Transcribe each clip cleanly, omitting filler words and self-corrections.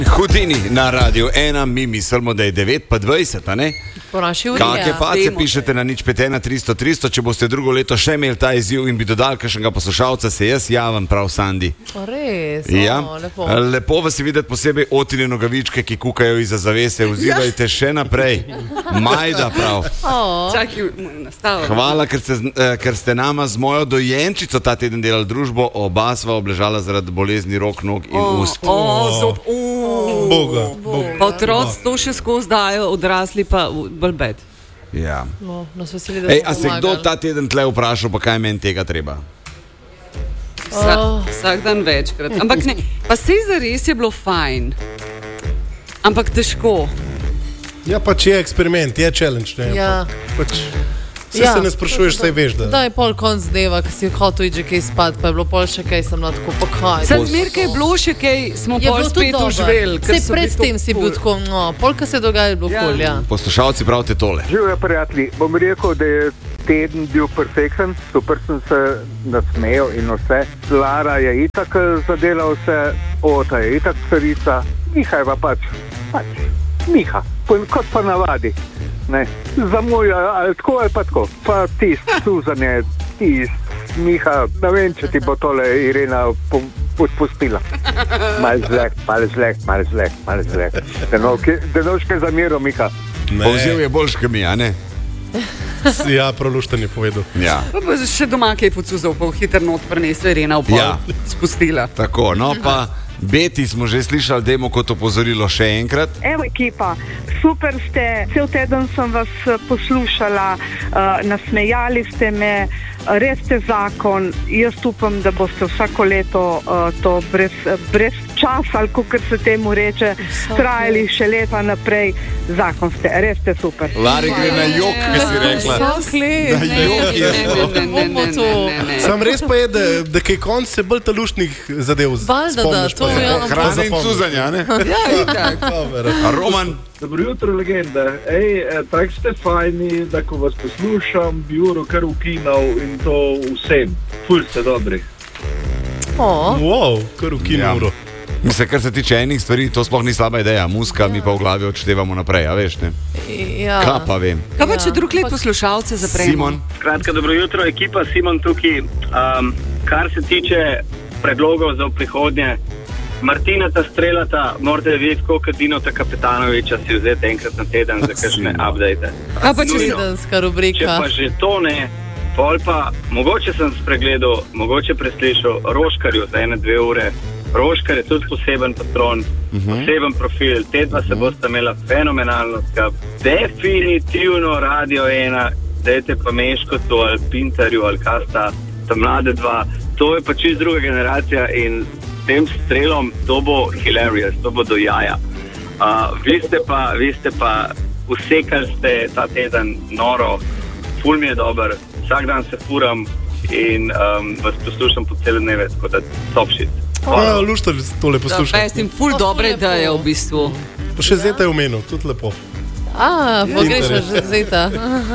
Hudini na Radiu 1, mi mislimo, da je 9:20, a ne? Po naši uri. Kakšne face pišete na 051 300 300, če boste drugo leto še imeli ta izziv in bi dodali kakšnega poslušalca, se jaz javim, prav Sandi. Res, ja. lepo. Lepo vas je videti, posebej Otine nogavičke, ki kukajo iza zavese. Vzivajte še naprej. Majda prav. Čakaj, nastavljam. Hvala, ker ste nama z mojo dojenčico ta teden delali družbo. Oba sva obležala zaradi bolezni rok, nog in ust. Boga. Otroci to še skozi dajo, odrasli pa balbet. Ja. Nas veseli, da A se kdo ta teden tle vprašal, pa kaj meni tega treba? Vsak dan večkrat. Ampak ne, pa sej zares je bilo fajn. Ampak težko. Ja, pač je eksperiment, je challenge, ne? Ja. Pač, se ne sprašuješ, saj veš, da. Da je pol konc dneva, ki si hotel iti že kaj spat, pa je bilo pol še kaj, sem na tako, pa kaj. Sad zmerkaj je bilo še kaj, smo pol spet uživeli. Sej pred tem si bil tako, pol, kaj se dogaja, je bilo kul, ja. Poslušalci pravite tole. Živijo, prijatelji, bom rekel, da je teden bil perfekten, super sem se nasmejal in vse. Lara je itak zadela vse, Ota je itak carica, Miha je pa pač Miha, kot pa navadi. Ne, zamuja, ali tako ali pa tako. Pa tist, Suzan je tist, Miha, ne vem, če ti bo tole Irena odpustila. Malo zlek. Da noš kaj zamiral, Miha. Povzel je boljš, kot mi, a ne? Ja, prolušten je povedal. Ja. Pa še doma kaj pocuzal, pa v hiter not prinesel Irena v pol, spustila. Tako, no pa Beti smo že slišali, dajmo kot opozorilo še enkrat. Evo ekipa, super ste, cel teden sem vas poslušala, nasmejali ste me, res ste zakon, jaz upam, da boste vsako leto to brez časa, ali kakor se temu reče, trajali še leta naprej, zakon ste, res ste super. Lari gre na jok, ki si rekla. Na jok je. Sam res pa je, da kaj konc se bolj talušnih zadev spomniš. Hrane in cuzanja, ne? Ja, itak. Roman. Dobro jutro, legenda. Tak ste fajni, da ko vas poslušam, bi uro kar ukinal in to vsem. Ful ste dobri. Wow, kar ukinal uro. Mislim, kar se tiče enih stvari, to sploh ni slaba ideja. Muska mi pa v glavi odštevamo naprej, a veš, ne? Ja. Kaj pa vem? Kaj pa če drug let poslušalce zapremo? Simon. Kratka, dobro jutro, ekipa, Simon tukaj. Kar se tiče predlogov za prihodnje, Martinata Strelata, morate videti, koliko Dinota Kapetanoviča si vzeti enkrat na teden za kakšne update. Kaj pa tedenska rubrika? Če pa že to ne, pol pa, mogoče sem spregledal, mogoče preslišal Roškarju za 1-2 ure. Roškar je tudi poseben patron, poseben profil, te dva se boste imela fenomenalno skap. Definitivno Radio 1, dajte pa Meškotu ali Pintarju ali Kasta, ta mlade dva, to je pa čist druga generacija in tem strelom to bo hilarious, to bo do jaja. Vi ste pa usekali ste ta teden noro, ful mi je dober, vsak dan se furam in vas poslušam po cele dneve, tako da top shit. Luštar tole poslušam. Da, jaz sem ful dobre ideje v bistvu. Pa še Zeta je omenil, tudi lepo. Pogrešaš že Zeta.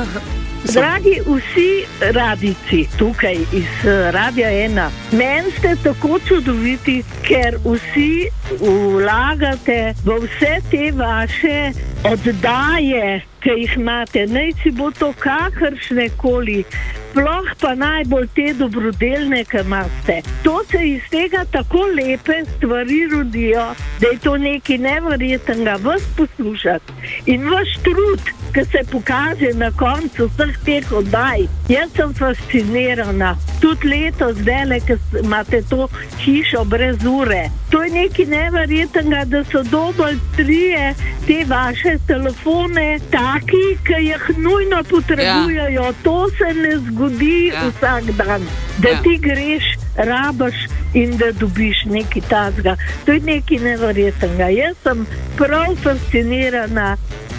Dragi vsi radici tukaj iz Radia 1, meni ste tako čudoviti, ker vsi vlagate v vse te vaše oddaje, ki jih imate, naj si bo to kakršne koli, sploh pa najbolj te dobrodelne, ki imate. To se iz tega tako lepe stvari rodijo, da je to nekaj neverjetnega vas poslušati. In vaš trud, ki se pokaže na koncu vseh teh oddaj. Jaz sem fascinirana. Tudi letos zdaj, ki imate to hišo brez ure. To je nekaj neverjetnega, da so dobili 3 te vaše telefone taki, ki jih nujno potrebujejo. Ja. To se ne zgodi vsak dan. Da ti greš, rabaš in da dobiš nekaj tazga. To je nekaj neverjetnega. Jaz sem prav fascinirana.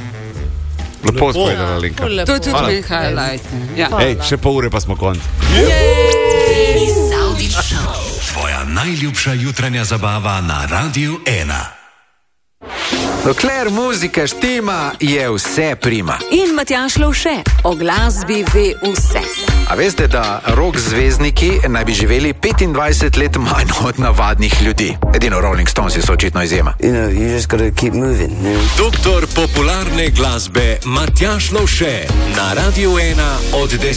Lepo spovedala, Linka. To je tudi moj highlight. Ja. Še pol ure pa smo konc. Tvoja najljubša jutranja zabava na Radiu 1. Dokler muzika štima, je vse prima. In Matjaž Lovše o glasbi ve vse. A veste, da rock zvezdniki naj bi živeli 25 let manj od navadnih ljudi? Edino Rolling Stonesi so očitno izjema. Doktor popularne glasbe Matjaž Lovše na Radiu 1 od 10.